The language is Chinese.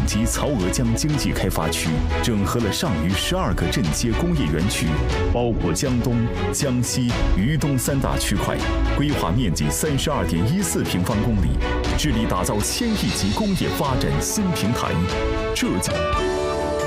及曹娥江经济开发区，整合了上虞12个镇街工业园区，包括江东、江西、渝东3大区块，规划面积32.14平方公里，致力打造1000亿级工业发展新平台。浙江。